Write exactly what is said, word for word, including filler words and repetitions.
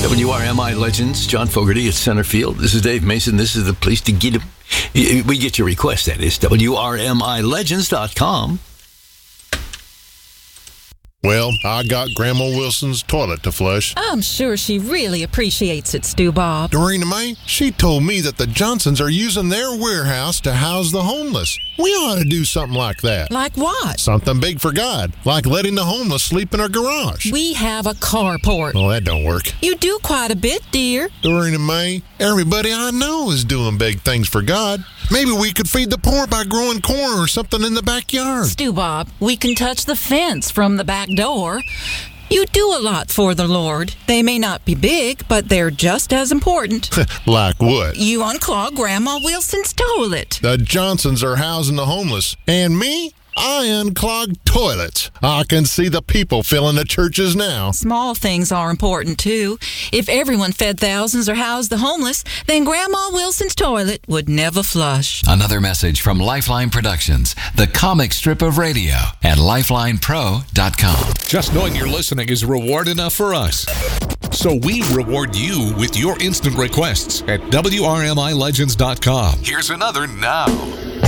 W R M I Legends, John Fogerty at center field. This is Dave Mason. This is the place to get it. We get your request, that is W R M I legends dot com. Well, I got Grandma Wilson's toilet to flush. I'm sure she really appreciates it, Stu Bob. Dorena May, she told me that the Johnsons are using their warehouse to house the homeless. We ought to do something like that. Like what? Something big for God, like letting the homeless sleep in our garage. We have a carport. Well, that don't work. You do quite a bit, dear. Dorena May, everybody I know is doing big things for God. Maybe we could feed the poor by growing corn or something in the backyard. Stu Bob, we can touch the fence from the back door. You do a lot for the Lord. They may not be big, but they're just as important. Like what? You unclog Grandma Wilson's toilet. The Johnsons are housing the homeless. And me? I unclog toilets. I can see the people filling the churches now. Small things are important, too. If everyone fed thousands or housed the homeless, then Grandma Wilson's toilet would never flush. Another message from Lifeline Productions, the comic strip of radio, at lifeline pro dot com. Just knowing you're listening is reward enough for us. So we reward you with your instant requests at W R M I legends dot com. Here's another now.